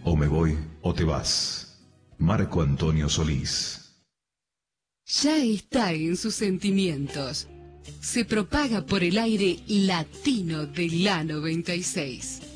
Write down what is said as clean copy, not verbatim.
O me voy o te vas. Marco Antonio Solís. Ya está en sus sentimientos. Se propaga por el aire latino de la 96.